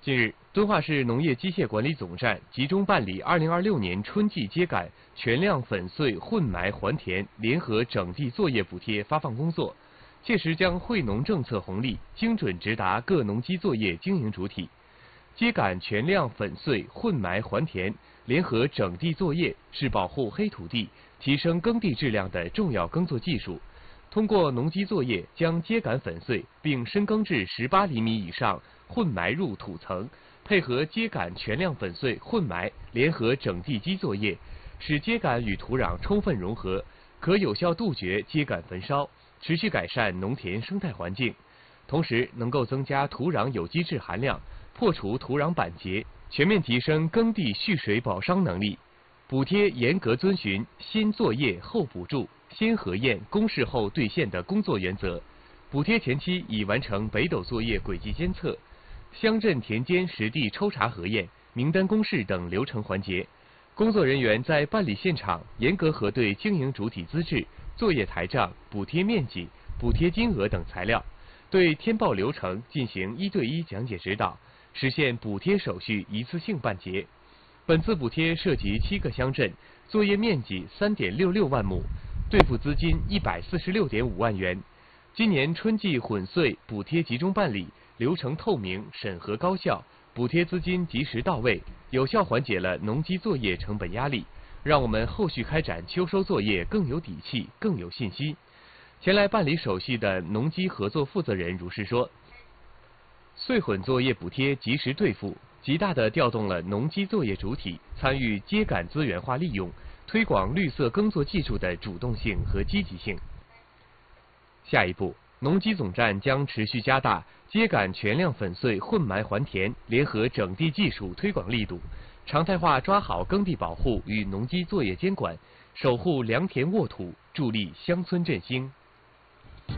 近日，敦化市农业机械管理总站集中办理2026年春季秸秆全量粉碎混埋还田联合整地作业补贴发放工作，切实将惠农政策红利精准直达各农机作业经营主体。秸秆全量粉碎混埋还田联合整地作业是保护黑土地、提升耕地质量的重要耕作技术。通过农机作业将秸秆粉碎并深耕至18厘米以上，混埋入土层，配合秸秆全量粉碎混埋联合整地机作业，使秸秆与土壤充分融合，可有效杜绝秸秆焚烧，持续改善农田生态环境，同时能够增加土壤有机质含量，破除土壤板结，全面提升耕地蓄水保墒能力。补贴严格遵循先作业后补助、先核验公示后兑现的工作原则。补贴前期已完成北斗作业轨迹监测、乡镇田间实地抽查核验、名单公示等流程环节。工作人员在办理现场严格核对经营主体资质、作业台账、补贴面积、补贴金额等材料，对填报流程进行1对1讲解指导，实现补贴手续一次性办结。本次补贴涉及7个乡镇，作业面积3.66万亩，兑付资金146.5万元。今年春季混碎补贴集中办理，流程透明、审核高效，补贴资金及时到位，有效缓解了农机作业成本压力，让我们后续开展秋收作业更有底气、更有信心。前来办理手续的农机合作负责人如是说，碎混作业补贴及时兑付，极大地调动了农机作业主体参与秸秆资源化利用、推广绿色耕作技术的主动性和积极性。下一步，农机总站将持续加大秸秆全量粉碎混埋还田联合整地技术推广力度，常态化抓好耕地保护与农机作业监管，守护良田沃土，助力乡村振兴。